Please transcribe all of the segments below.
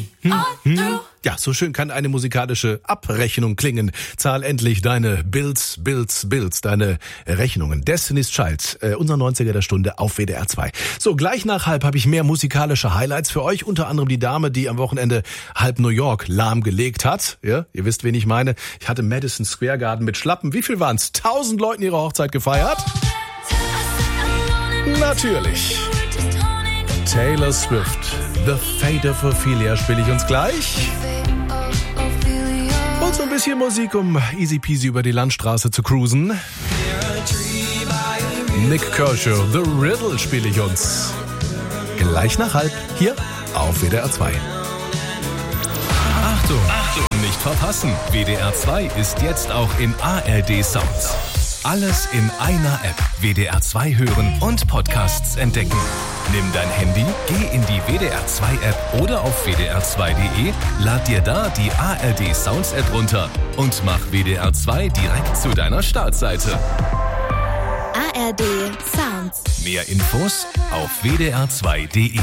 Ja, so schön kann eine musikalische Abrechnung klingen. Zahl endlich deine Bills, deine Rechnungen. Destiny's Child, unser 90er der Stunde auf WDR 2. So, gleich nach halb habe ich mehr musikalische Highlights für euch. Unter anderem die Dame, die am Wochenende halb New York lahmgelegt hat. Ja, ihr wisst, wen ich meine. Ich hatte Madison Square Garden mit Schlappen. Wie viel waren's? 1000 Leuten ihre Hochzeit gefeiert? Natürlich. Taylor Swift, The Fate of Ophelia spiele ich uns gleich. Und so ein bisschen Musik, um easy peasy über die Landstraße zu cruisen. Nick Kershaw, The Riddle spiele ich uns. Gleich nach halb, hier auf WDR 2. Achtung, nicht verpassen. WDR 2 ist jetzt auch in ARD Sounds. Alles in einer App. WDR 2 hören und Podcasts entdecken. Nimm dein Handy, geh in die WDR 2 App oder auf wdr2.de, lad dir da die ARD Sounds App runter und mach WDR 2 direkt zu deiner Startseite. ARD Sounds. Mehr Infos auf wdr2.de.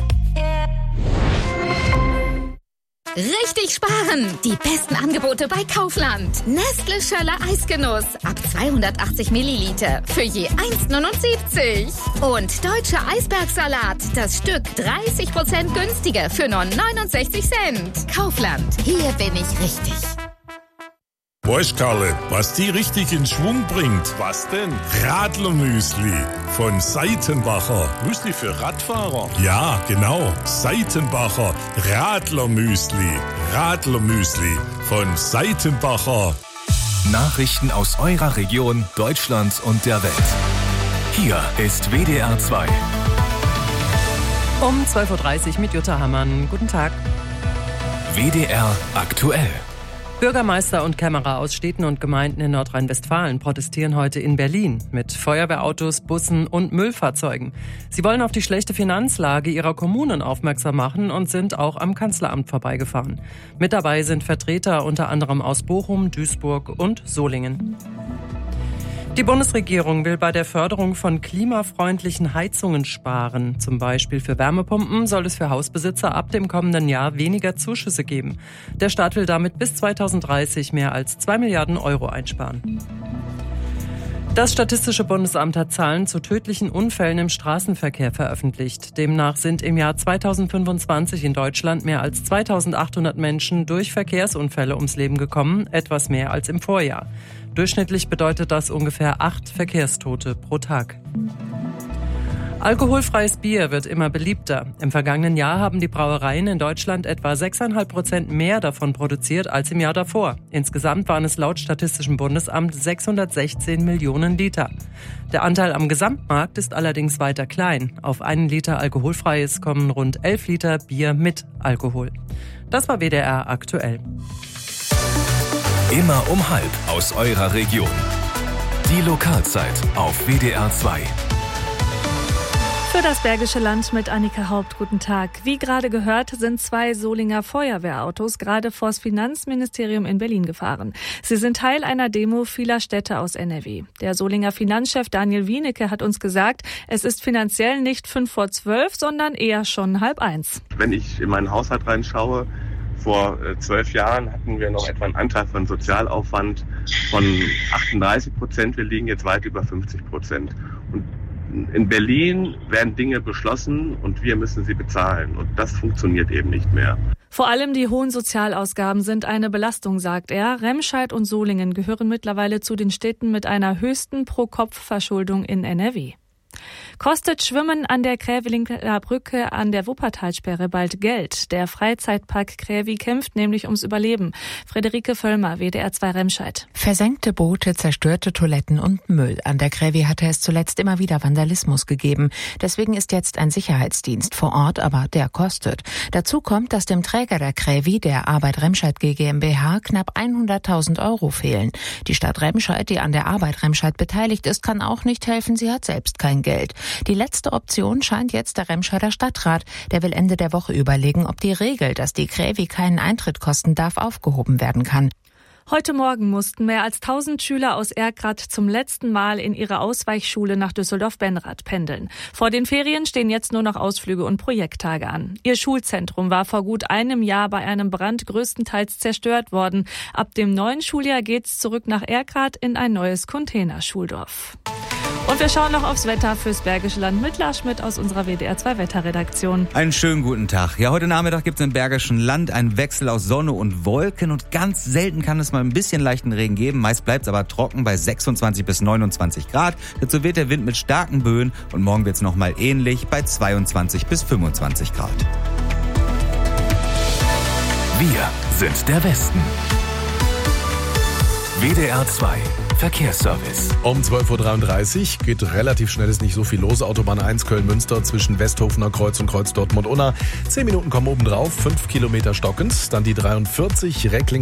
Richtig sparen! Die besten Angebote bei Kaufland. Nestle Schöller Eisgenuss ab 280 Milliliter für je 1,79. Und Deutscher Eisbergsalat, das Stück 30% günstiger für nur 69 Cent. Kaufland, hier bin ich richtig. Weißt Karle, was die richtig in Schwung bringt? Was denn? Radlermüsli von Seitenbacher. Müsli für Radfahrer? Ja, genau. Seitenbacher Radlermüsli. Radlermüsli von Seitenbacher. Nachrichten aus eurer Region, Deutschland und der Welt. Hier ist WDR 2. Um 12.30 Uhr mit Jutta Hammann. Guten Tag. WDR aktuell. Bürgermeister und Kämmerer aus Städten und Gemeinden in Nordrhein-Westfalen protestieren heute in Berlin mit Feuerwehrautos, Bussen und Müllfahrzeugen. Sie wollen auf die schlechte Finanzlage ihrer Kommunen aufmerksam machen und sind auch am Kanzleramt vorbeigefahren. Mit dabei sind Vertreter unter anderem aus Bochum, Duisburg und Solingen. Die Bundesregierung will bei der Förderung von klimafreundlichen Heizungen sparen. Zum Beispiel für Wärmepumpen soll es für Hausbesitzer ab dem kommenden Jahr weniger Zuschüsse geben. Der Staat will damit bis 2030 mehr als 2 Milliarden Euro einsparen. Das Statistische Bundesamt hat Zahlen zu tödlichen Unfällen im Straßenverkehr veröffentlicht. Demnach sind im Jahr 2025 in Deutschland mehr als 2800 Menschen durch Verkehrsunfälle ums Leben gekommen, etwas mehr als im Vorjahr. Durchschnittlich bedeutet das ungefähr 8 Verkehrstote pro Tag. Alkoholfreies Bier wird immer beliebter. Im vergangenen Jahr haben die Brauereien in Deutschland etwa 6,5% mehr davon produziert als im Jahr davor. Insgesamt waren es laut Statistischem Bundesamt 616 Millionen Liter. Der Anteil am Gesamtmarkt ist allerdings weiter klein. Auf 1 Liter Alkoholfreies kommen rund 11 Liter Bier mit Alkohol. Das war WDR aktuell. Immer um halb aus eurer Region. Die Lokalzeit auf WDR 2. Für das Bergische Land mit Annika Haupt, guten Tag. Wie gerade gehört, sind 2 Solinger Feuerwehrautos gerade vors Finanzministerium in Berlin gefahren. Sie sind Teil einer Demo vieler Städte aus NRW. Der Solinger Finanzchef Daniel Wienecke hat uns gesagt, es ist finanziell nicht 11:55, sondern eher schon 12:30. Wenn ich in meinen Haushalt reinschaue, vor 12 Jahren hatten wir noch etwa einen Anteil von Sozialaufwand von 38%. Wir liegen jetzt weit über 50%. Und in Berlin werden Dinge beschlossen und wir müssen sie bezahlen. Und das funktioniert eben nicht mehr. Vor allem die hohen Sozialausgaben sind eine Belastung, sagt er. Remscheid und Solingen gehören mittlerweile zu den Städten mit einer höchsten Pro-Kopf-Verschuldung in NRW. Kostet Schwimmen an der Krävelinker Brücke an der Wuppertalsperre bald Geld? Der Freizeitpark Krävi kämpft nämlich ums Überleben. Friederike Völlmer, WDR 2 Remscheid. Versenkte Boote, zerstörte Toiletten und Müll. An der Krävi hatte es zuletzt immer wieder Vandalismus gegeben. Deswegen ist jetzt ein Sicherheitsdienst vor Ort, aber der kostet. Dazu kommt, dass dem Träger der Krävi, der Arbeit Remscheid GmbH, knapp 100.000 Euro fehlen. Die Stadt Remscheid, die an der Arbeit Remscheid beteiligt ist, kann auch nicht helfen. Sie hat selbst kein Geld. Die letzte Option scheint jetzt der Remscheider Stadtrat. Der will Ende der Woche überlegen, ob die Regel, dass die Krävi keinen Eintritt kosten darf, aufgehoben werden kann. Heute Morgen mussten mehr als 1000 Schüler aus Erkrath zum letzten Mal in ihre Ausweichschule nach Düsseldorf-Benrath pendeln. Vor den Ferien stehen jetzt nur noch Ausflüge und Projekttage an. Ihr Schulzentrum war vor gut einem Jahr bei einem Brand größtenteils zerstört worden. Ab dem neuen Schuljahr geht's zurück nach Erkrath in ein neues Containerschuldorf. Und wir schauen noch aufs Wetter fürs Bergische Land mit Lars Schmidt aus unserer WDR 2 Wetterredaktion. Einen schönen guten Tag. Ja, heute Nachmittag gibt es im Bergischen Land einen Wechsel aus Sonne und Wolken und ganz selten kann es mal ein bisschen leichten Regen geben. Meist bleibt es aber trocken bei 26 bis 29 Grad. Dazu weht der Wind mit starken Böen und morgen wird es nochmal ähnlich bei 22 bis 25 Grad. Wir sind der Westen. WDR 2 Verkehrsservice. Um 12.33 Uhr geht relativ schnell, ist nicht so viel los. Autobahn 1 Köln-Münster zwischen Westhofener Kreuz und Kreuz Dortmund-Unna. 10 Minuten kommen oben drauf, 5 Kilometer stockend. Dann die 43 Reckling